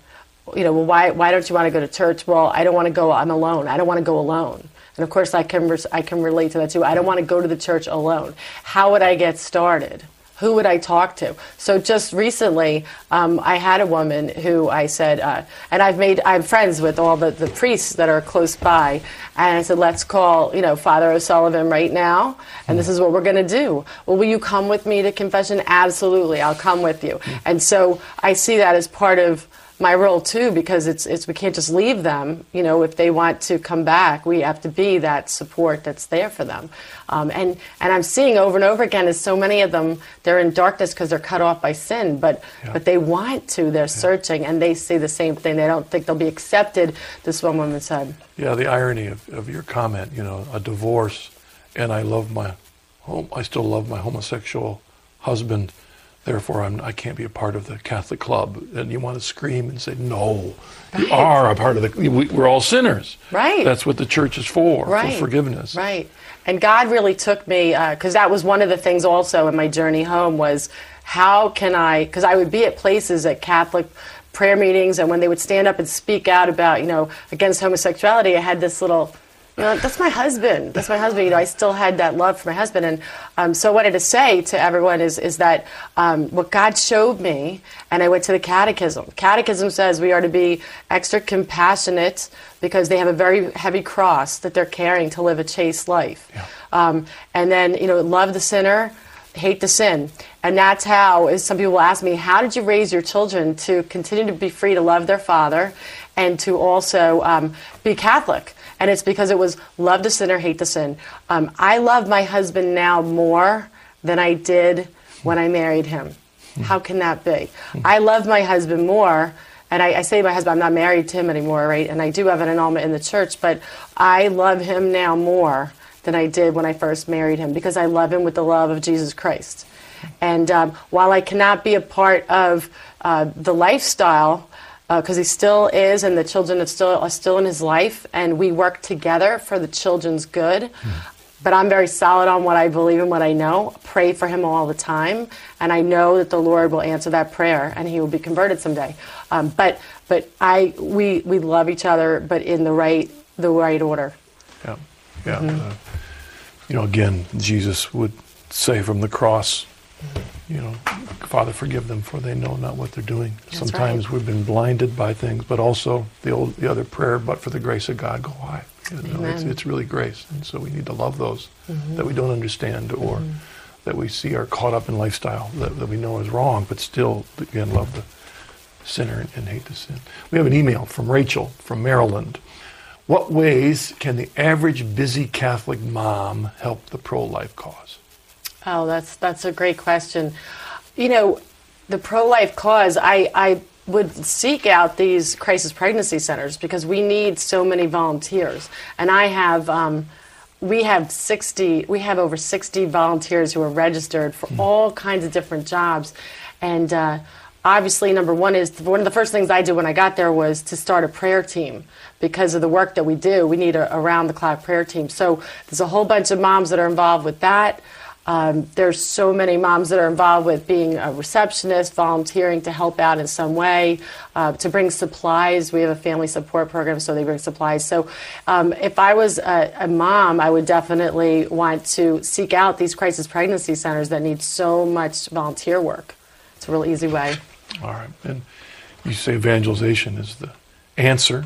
you know, well, why why don't you want to go to church? Well, I don't want to go. I'm alone. I don't want to go alone. And of course, I can I can relate to that too. I don't want to go to the church alone. How would I get started? Who would I talk to? So just recently, um, I had a woman who I said, uh, and I've made, I'm friends with all the, the priests that are close by, and I said, let's call, you know, Father O'Sullivan right now, and this is what we're going to do. Well, will you come with me to confession? Absolutely, I'll come with you. And so I see that as part of my role too, because it's it's we can't just leave them. You know, if they want to come back, we have to be that support that's there for them. Um, and and I'm seeing over and over again, is so many of them, they're in darkness because they're cut off by sin, but yeah. but they want to. They're yeah. searching, and they see the same thing. They don't think they'll be accepted. This one woman said. Yeah, the irony of, of your comment. You know, a divorce, and I love my home. I still love my homosexual husband. Therefore, I'm, I can't be a part of the Catholic club. And you want to scream and say, no, right. you are a part of the, we, we're all sinners. Right. That's what the church is for, right. for forgiveness. Right. And God really took me, because uh, that was one of the things also in my journey home was, how can I, because I would be at places at Catholic prayer meetings, and when they would stand up and speak out about, you know, against homosexuality, I had this little, you know, that's my husband. That's my husband. You know, I still had that love for my husband. And um, so what I wanted to say to everyone is, is that um, what God showed me, and I went to the Catechism. Catechism says we are to be extra compassionate because they have a very heavy cross that they're carrying to live a chaste life. Yeah. Um, and then, you know, love the sinner, hate the sin. And that's how, is some people ask me, how did you raise your children to continue to be free to love their father and to also um, be Catholic? And it's because it was love the sinner, hate the sin. Um, I love my husband now more than I did when I married him. How can that be? I love my husband more, and I, I say to my husband, I'm not married to him anymore, right? And I do have an annulment in the church, but I love him now more than I did when I first married him, because I love him with the love of Jesus Christ. And um, while I cannot be a part of uh, the lifestyle, because uh, he still is, and the children are still, are still in his life, and we work together for the children's good. Mm. But I'm very solid on what I believe and what I know. Pray for him all the time, and I know that the Lord will answer that prayer, and he will be converted someday. Um, but but I we we love each other, but in the right the right order. Yeah, yeah. Mm-hmm. Uh, you know, again, Jesus would say from the cross, you know, Father, forgive them, for they know not what they're doing. That's Sometimes right. we've been blinded by things, but also the old, the other prayer, but for the grace of God, go I. You know, it's, it's really grace, and so we need to love those mm-hmm. that we don't understand, or mm-hmm. that we see are caught up in lifestyle that, that we know is wrong, but still, again, love the sinner and, and hate the sin. We have an email from Rachel from Maryland. What ways can the average busy Catholic mom help the pro-life cause? Oh, that's that's a great question. You know, the pro-life cause, I, I would seek out these crisis pregnancy centers because we need so many volunteers. And I have, um, we have sixty, we have over sixty volunteers who are registered for mm. all kinds of different jobs. And uh, obviously, number one is, one of the first things I did when I got there was to start a prayer team. Because of the work that we do, we need a around-the-clock prayer team. So there's a whole bunch of moms that are involved with that. Um, there's so many moms that are involved with being a receptionist, volunteering to help out in some way, uh, to bring supplies. We have a family support program, so they bring supplies. So um, if I was a, a mom, I would definitely want to seek out these crisis pregnancy centers that need so much volunteer work. It's a real easy way. All right. And you say evangelization is the answer,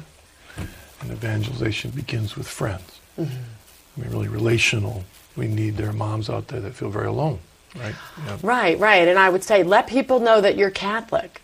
and evangelization begins with friends. Mm-hmm. I mean, really relational. We need, there are moms out there that feel very alone, right? Yep. Right, right. And I would say, let people know that you're Catholic.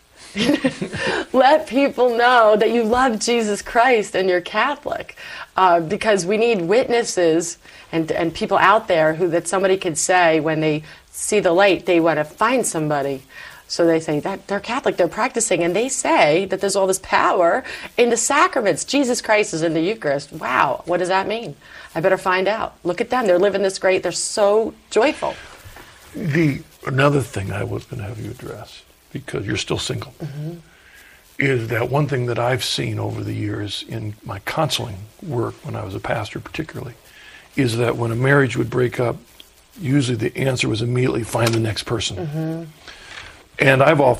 Let people know that you love Jesus Christ and you're Catholic. Uh, because we need witnesses and, and people out there who that somebody could say when they see the light, they want to find somebody. So they say that they're Catholic, they're practicing, and they say that there's all this power in the sacraments. Jesus Christ is in the Eucharist. Wow, what does that mean? I better find out. Look at them. They're living this great. They're so joyful. The another thing I was going to have you address, because you're still single, mm-hmm. is that one thing that I've seen over the years in my counseling work, when I was a pastor particularly, is that when a marriage would break up, usually the answer was immediately find the next person. Mm-hmm. And I've often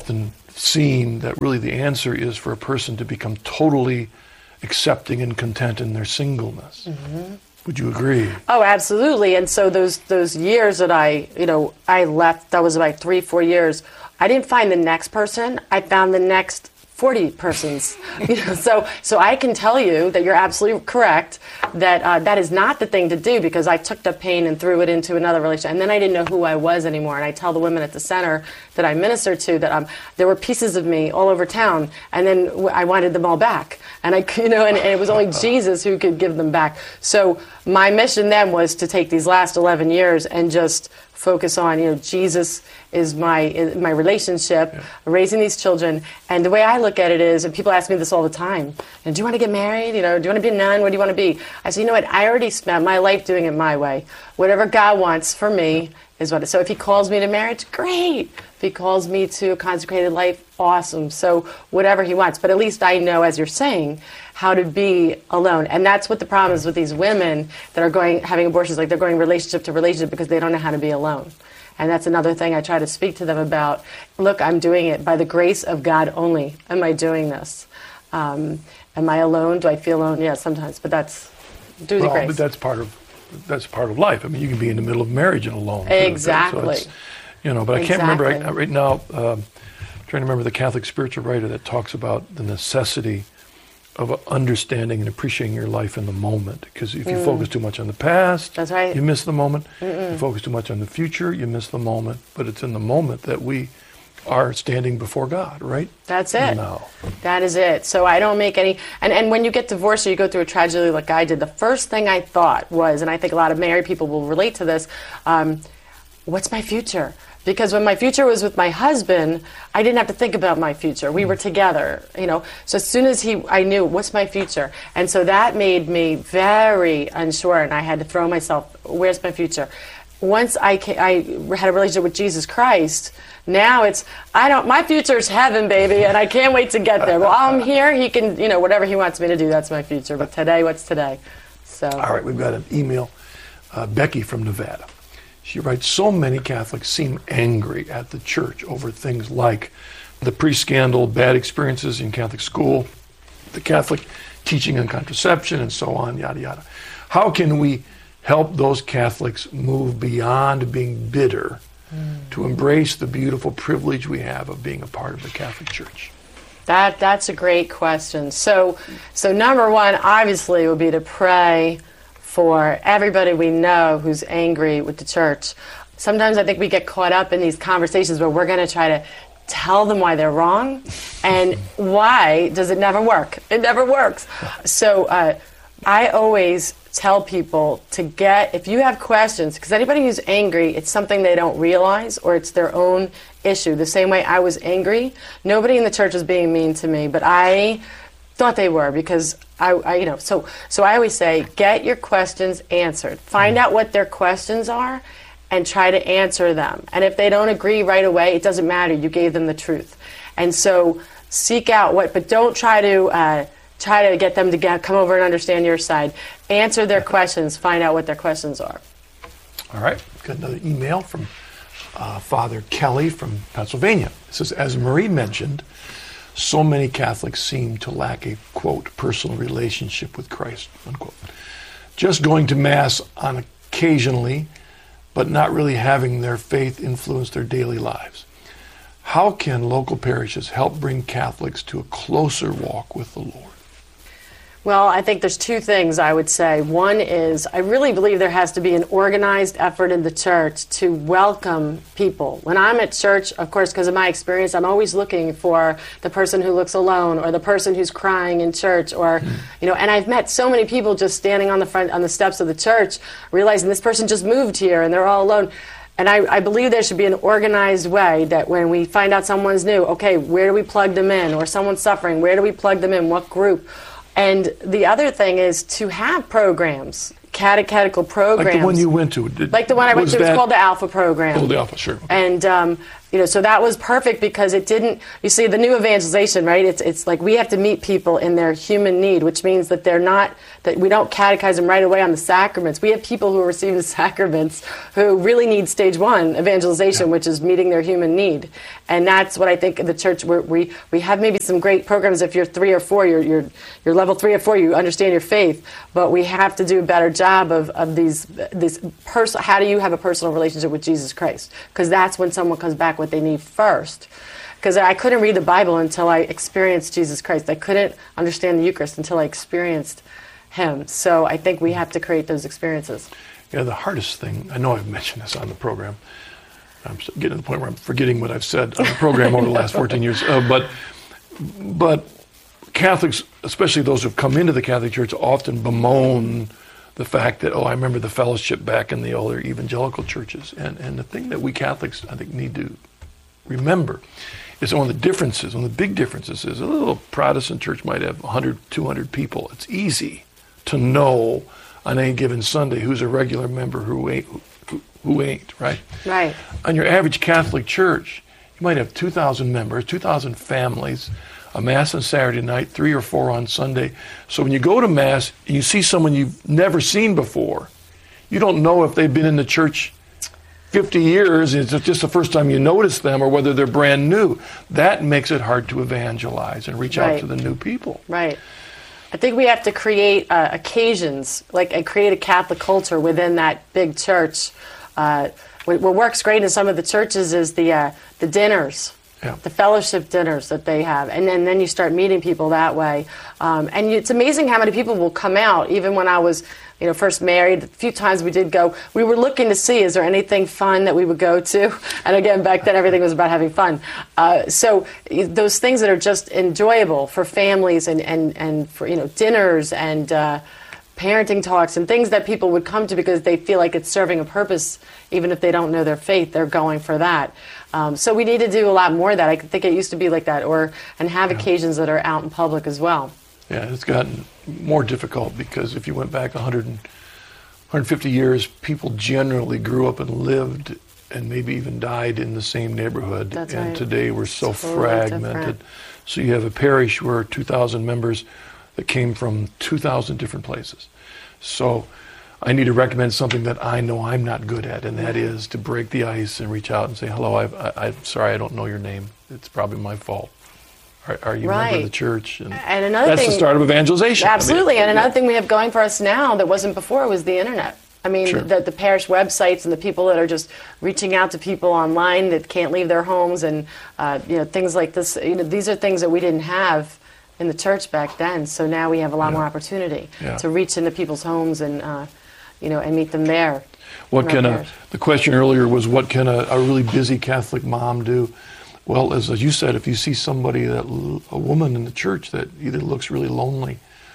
seen that really the answer is for a person to become totally accepting and content in their singleness. Mm-hmm. Would you agree? Oh, absolutely. And so those those years that I, you know, I left, that was about three, four years, I didn't find the next person. I found the next forty persons. You know, so so I can tell you that you're absolutely correct, that uh, that is not the thing to do, because I took the pain and threw it into another relationship, and then I didn't know who I was anymore. And I tell the women at the center that I minister to that um, there were pieces of me all over town, and then w- I wanted them all back. And I, you know, and, and it was only Jesus who could give them back. So my mission then was to take these last eleven years and just focus on, you know, Jesus is my is my relationship, yeah. raising these children. And the way I look at it is, and people ask me this all the time, do you want to get married? You know, do you want to be a nun? What do you want to be? I say, you know what, I already spent my life doing it my way. Whatever God wants for me is what. So if he calls me to marriage, great. If he calls me to a consecrated life, awesome. So whatever he wants. But at least I know, as you're saying, how to be alone. And that's what the problem is with these women that are going having abortions. Like, they're going relationship to relationship because they don't know how to be alone. And that's another thing I try to speak to them about. Look, I'm doing it by the grace of God only. Am I doing this? Um, am I alone? Do I feel alone? Yeah, sometimes. But that's due to well, grace. But that's part of that's part of life. I mean, you can be in the middle of marriage and alone. Exactly. So you know, but I can't exactly. remember I, right now. Um, trying to remember the Catholic spiritual writer that talks about the necessity of understanding and appreciating your life in the moment. Because if you mm. focus too much on the past, that's right. you miss the moment. Mm-mm. If you focus too much on the future, you miss the moment. But it's in the moment that we are standing before God, right? That's it. Now. That is it. So I don't make any, and, and when you get divorced or you go through a tragedy like I did, the first thing I thought was, and I think a lot of married people will relate to this, um, what's my future? Because when my future was with my husband, I didn't have to think about my future. We were together, you know. So as soon as he, I knew, what's my future? And so that made me very unsure, and I had to throw myself, where's my future? Once I, came, I had a relationship with Jesus Christ, now it's, I don't, my future's heaven, baby, and I can't wait to get there. Well, I'm here, he can, you know, whatever he wants me to do, that's my future. But today, what's today? So. All right, we've got an email. Uh, Becky from Nevada. She writes, so many Catholics seem angry at the church over things like the pre-scandal bad experiences in Catholic school, the Catholic teaching on contraception, and so on, yada, yada. How can we help those Catholics move beyond being bitter mm. to embrace the beautiful privilege we have of being a part of the Catholic Church? That That's a great question. So, so number one, obviously, would be to pray for everybody we know who's angry with the church. Sometimes I think we get caught up in these conversations where we're going to try to tell them why they're wrong, and why does it never work? It never works. So uh, I always tell people to get, if you have questions, because anybody who's angry, it's something they don't realize, or it's their own issue. The same way I was angry, nobody in the church was being mean to me, but I thought they were, because I, I, you know, so so I always say, get your questions answered. Find out what their questions are, and try to answer them. And if they don't agree right away, it doesn't matter. You gave them the truth. And so seek out what, but don't try to uh, try to get them to get, come over and understand your side. Answer their questions. Find out what their questions are. All right. Got another email from uh, Father Kelly from Pennsylvania. It says, as Marie mentioned, so many Catholics seem to lack a, quote, personal relationship with Christ, unquote. Just going to Mass on occasionally, but not really having their faith influence their daily lives. How can local parishes help bring Catholics to a closer walk with the Lord? Well, I think there's two things I would say. One is, I really believe there has to be an organized effort in the church to welcome people. When I'm at church, of course, because of my experience, I'm always looking for the person who looks alone, or the person who's crying in church, or, mm. you know, and I've met so many people just standing on the front, on the steps of the church, realizing this person just moved here and they're all alone. And I, I believe there should be an organized way that when we find out someone's new, okay, where do we plug them in? Or someone's suffering, where do we plug them in? What group? And the other thing is to have programs, catechetical programs. Like the one you went to. Did, like the one I went to, that? It's called the Alpha program. Oh, the Alpha, sure. Okay. And um, You know, so that was perfect because it didn't, you see, the new evangelization, right? It's it's like we have to meet people in their human need, which means that they're not, that we don't catechize them right away on the sacraments. We have people who are receiving the sacraments who really need stage one evangelization, yeah. which is meeting their human need. And that's what I think in the church, where we we have maybe some great programs. If you're three or four, you're, you're, you're level three or four, you understand your faith. But we have to do a better job of, of these, this pers- how do you have a personal relationship with Jesus Christ? Because that's when someone comes back what they need first. Because I couldn't read the Bible until I experienced Jesus Christ. I couldn't understand the Eucharist until I experienced Him. So I think we have to create those experiences. Yeah, the hardest thing, I know I've mentioned this on the program. I'm getting to the point where I'm forgetting what I've said on the program over the last fourteen years. Uh, but, but Catholics, especially those who've come into the Catholic Church, often bemoan the fact that, oh, I remember the fellowship back in the older evangelical churches. And and the thing that we Catholics, I think, need to remember is one of the differences, one of the big differences is a little Protestant church might have one hundred, two hundred people. It's easy to know on any given Sunday who's a regular member, who ain't, who, who ain't, right? Right. On your average Catholic church, you might have two thousand members, two thousand families, a Mass on Saturday night, three or four on Sunday. So when you go to Mass and you see someone you've never seen before, you don't know if they've been in the church fifty years, and it's just the first time you notice them, or whether they're brand new. That makes it hard to evangelize and reach right. out to the new people. Right. I think we have to create uh, occasions, like and create a Catholic culture within that big church. Uh, what, what works great in some of the churches is the uh, the dinners. Yeah. The fellowship dinners that they have, and then, then you start meeting people that way. Um, and it's amazing how many people will come out. Even when I was, you know, first married, a few times we did go. We were looking to see, is there anything fun that we would go to? And again, back then everything was about having fun. Uh, so those things that are just enjoyable for families and and and for, you know, dinners and uh, parenting talks and things that people would come to because they feel like it's serving a purpose, even if they don't know their faith, they're going for that. Um, so we need to do a lot more of that. I think it used to be like that, or and have yeah. occasions that are out in public as well. Yeah, it's gotten more difficult because if you went back one hundred, one hundred fifty years, people generally grew up and lived and maybe even died in the same neighborhood. That's and right. today we're so Totally fragmented. different. So you have a parish where two thousand members that came from two thousand different places. So I need to recommend something that I know I'm not good at, and that is to break the ice and reach out and say, hello, I've, I, I'm sorry I don't know your name. It's probably my fault. Are, are you right. a member of the church? And, and another that's thing, the start of evangelization. Absolutely, I mean, and another yeah. thing we have going for us now that wasn't before was the internet. I mean, Sure. the, the parish websites and the people that are just reaching out to people online that can't leave their homes and uh, you know, things like this. You know, these are things that we didn't have in the church back then. So now we have a lot Yeah. more opportunity Yeah. to reach into people's homes and uh, you know, and meet them there. What can a, the question earlier was, what can a, a really busy Catholic mom do? Well, as, as you said, if you see somebody, that a woman in the church that either looks really lonely,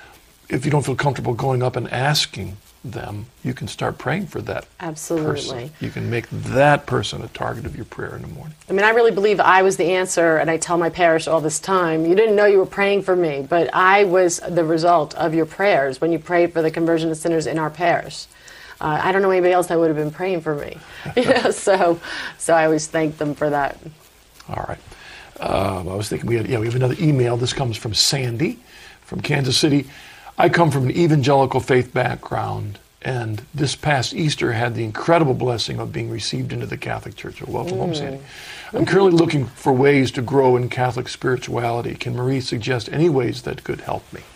if you don't feel comfortable going up and asking them, you can start praying for that Absolutely. person. You can make that person a target of your prayer in the morning. I mean, I really believe I was the answer, and I tell my parish all this time, you didn't know you were praying for me, but I was the result of your prayers when you prayed for the conversion of sinners in our parish. Uh, I don't know anybody else that would have been praying for me. You know, so, so I always thank them for that. All right. Um, I was thinking we had, yeah, we have another email. This comes from Sandy from Kansas City. I come from an evangelical faith background, and this past Easter had the incredible blessing of being received into the Catholic Church. Well, welcome mm. home, Sandy. I'm currently looking for ways to grow in Catholic spirituality. Can Marie suggest any ways that could help me?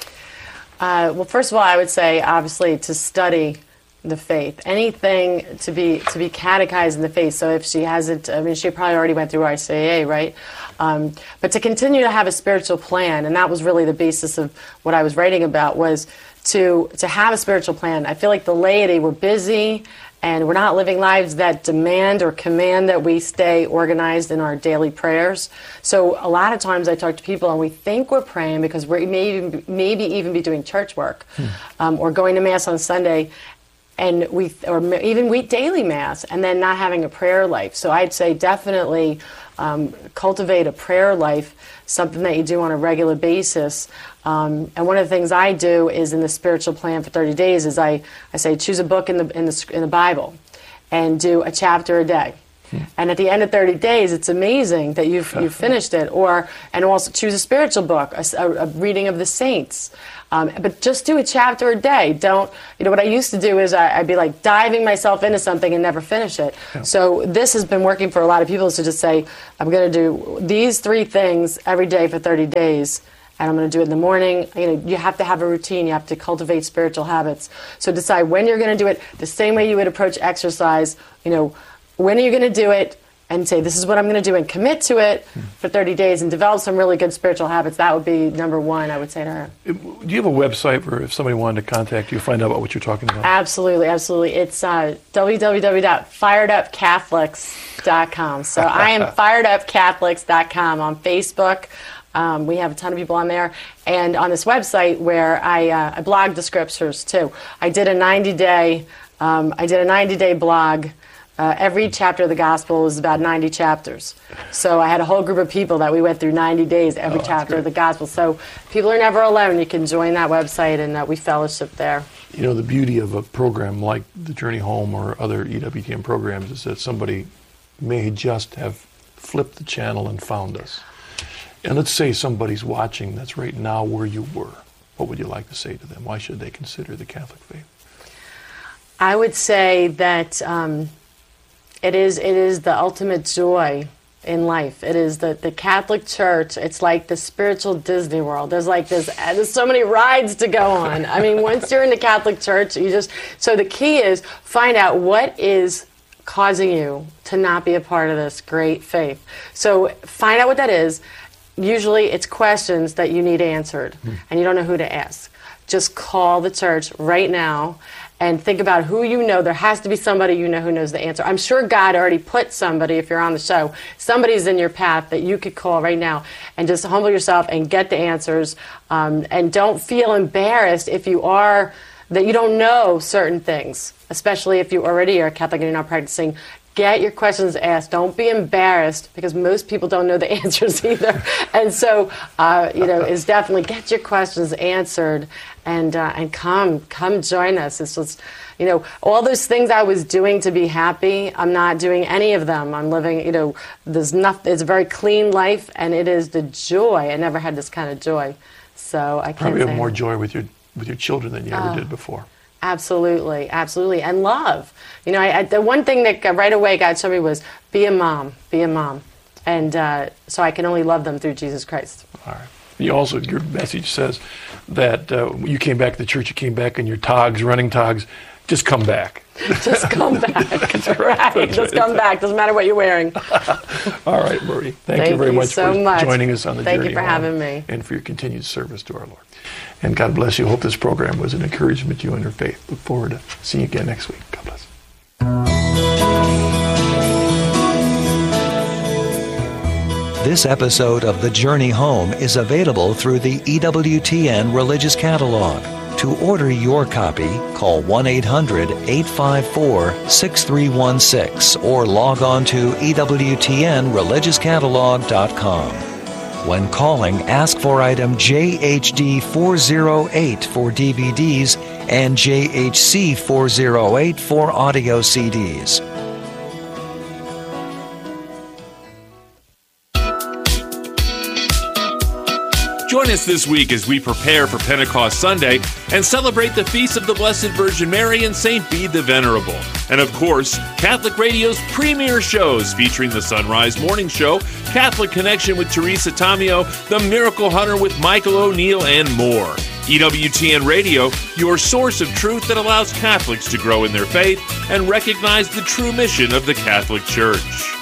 Uh, well, first of all, I would say, obviously, to study the faith. Anything to be to be catechized in the faith. So if she hasn't, I mean, she probably already went through R C I A, right? Um, but to continue to have a spiritual plan, and that was really the basis of what I was writing about, was to to have a spiritual plan. I feel like the laity, we're busy, and we're not living lives that demand or command that we stay organized in our daily prayers. So a lot of times I talk to people and we think we're praying because we may even, maybe even be doing church work hmm. um, or going to Mass on Sunday, and we, or even we daily Mass, and then not having a prayer life. So I'd say definitely um, cultivate a prayer life, something that you do on a regular basis. Um, and one of the things I do is in the spiritual plan for thirty days is I, I say choose a book in the in the in the Bible, and do a chapter a day. And at the end of thirty days, it's amazing that you've, you've finished it. Or, and also choose a spiritual book, a, a reading of the saints. Um, but just do a chapter a day. Don't, you know, what I used to do is I, I'd be like diving myself into something and never finish it. Yeah. So this has been working for a lot of people, is to just say, I'm going to do these three things every day for thirty days. And I'm going to do it in the morning. You know, you have to have a routine. You have to cultivate spiritual habits. So decide when you're going to do it the same way you would approach exercise. You know, when are you going to do it? And say, this is what I'm going to do, and commit to it for thirty days and develop some really good spiritual habits. That would be number one, I would say to her. Do you have a website where if somebody wanted to contact you, find out about what you're talking about? Absolutely, absolutely. It's uh, w w w dot fired up catholics dot com. So I am fired up catholics dot com on Facebook. Um, we have a ton of people on there. And on this website where I, uh, I blog the scriptures, too. I did a ninety-day um, I did a ninety-day blog. Uh, every chapter of the gospel is about ninety chapters. So I had a whole group of people that we went through ninety days, every oh, chapter of the gospel. So people are never alone. You can join that website, and uh, we fellowship there. You know, the beauty of a program like the Journey Home or other E W T N programs is that somebody may just have flipped the channel and found us. And let's say somebody's watching that's right now where you were. What would you like to say to them? Why should they consider the Catholic faith? I would say that um, It is it is the ultimate joy in life. It is the, the Catholic Church. It's like the spiritual Disney World. There's like this, there's so many rides to go on. I mean, once you're in the Catholic Church, you just, so the key is find out what is causing you to not be a part of this great faith. So find out what that is. Usually it's questions that you need answered, mm. and you don't know who to ask. Just call the church right now and think about who you know. There has to be somebody you know who knows the answer. I'm sure God already put somebody, if you're on the show, somebody's in your path that you could call right now and just humble yourself and get the answers. Um, and don't feel embarrassed if you are, that you don't know certain things, especially if you already are Catholic and you're not practicing. Get your questions asked. Don't be embarrassed, because most people don't know the answers either. And so, uh, you know, it's definitely get your questions answered and uh, and come, come join us. It's just, you know, all those things I was doing to be happy, I'm not doing any of them. I'm living, you know, there's nothing, it's a very clean life, and it is the joy. I never had this kind of joy. So I can't Probably have say more joy with your, with your children than you ever oh. did before. Absolutely, absolutely, and love. You know, I, I, the one thing that right away God showed me was be a mom, be a mom, and uh, so I can only love them through Jesus Christ. All right. You also, your message says that uh, you came back to the church. You came back in your togs, running togs. Just come back. Just come back. That's right. That's Just come back. Doesn't matter what you're wearing. All right, Marie. Thank, Thank you very you much so for much. joining us on the Thank journey you for home, having me, and for your continued service to our Lord. And God bless you. Hope this program was an encouragement to you in your faith. Look forward to seeing you again next week. God bless. This episode of The Journey Home is available through the E W T N Religious Catalog. To order your copy, call one eight hundred, eight five four, six three one six or log on to E W T N religious catalog dot com. When calling, ask for item J H D four oh eight for D V Ds and J H C four oh eight for audio C Ds. Join us this week as we prepare for Pentecost Sunday and celebrate the feast of the Blessed Virgin Mary and Saint Bede the Venerable. And of course, Catholic Radio's premier shows featuring the Sunrise Morning Show, Catholic Connection with Teresa Tomeo, The Miracle Hunter with Michael O'Neill, and more. E W T N Radio, your source of truth that allows Catholics to grow in their faith and recognize the true mission of the Catholic Church.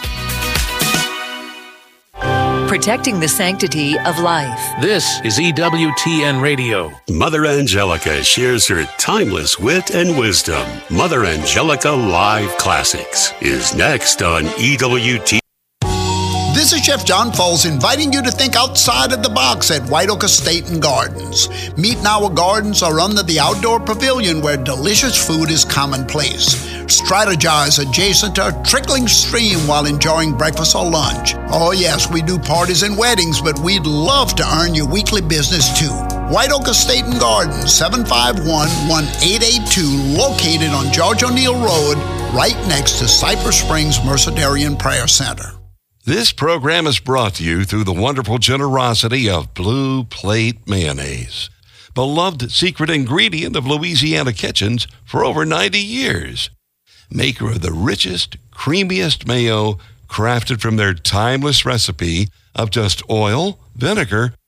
Protecting the sanctity of life. This is E W T N Radio. Mother Angelica shares her timeless wit and wisdom. Mother Angelica Live Classics is next on E W T N. This is Chef John Foles inviting you to think outside of the box at White Oak Estate and Gardens. Meet and our gardens are under the outdoor pavilion where delicious food is commonplace. Strategize adjacent to a trickling stream while enjoying breakfast or lunch. Oh yes, we do parties and weddings, but we'd love to earn your weekly business too. White Oak Estate and Gardens, seven five one, one eight eight two, located on George O'Neill Road, right next to Cypress Springs Mercedarian Prayer Center. This program is brought to you through the wonderful generosity of Blue Plate Mayonnaise, beloved secret ingredient of Louisiana kitchens for over ninety years. Maker of the richest, creamiest mayo, crafted from their timeless recipe of just oil, vinegar,